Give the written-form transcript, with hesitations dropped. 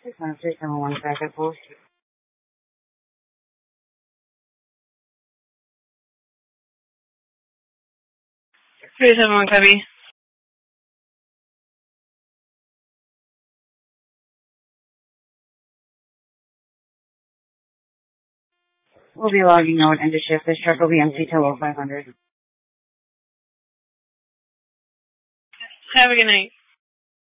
61371 backup post. 371 copy. We'll be logging out into shift. This truck will be empty till 0500. Have a good night.